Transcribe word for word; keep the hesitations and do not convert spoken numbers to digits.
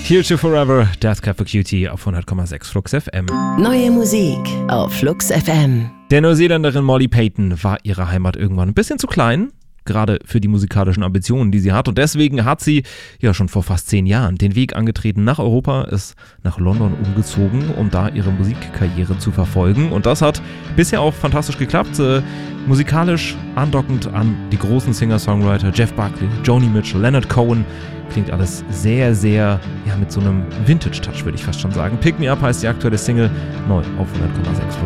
Here's to Forever, Death Cab for Cutie auf hundert Komma sechs Flux F M. Neue Musik auf Flux F M. Der Neuseeländerin Molly Payton war ihre Heimat irgendwann ein bisschen zu klein, gerade für die musikalischen Ambitionen, die sie hat. Und deswegen hat sie ja schon vor fast zehn Jahren den Weg angetreten nach Europa, ist nach London umgezogen, um da ihre Musikkarriere zu verfolgen. Und das hat bisher auch fantastisch geklappt. Äh, musikalisch andockend an die großen Singer-Songwriter Jeff Buckley, Joni Mitchell, Leonard Cohen. Klingt alles sehr, sehr, ja, mit so einem Vintage-Touch, würde ich fast schon sagen. Pick Me Up heißt die aktuelle Single, neu auf hundert Komma sechs.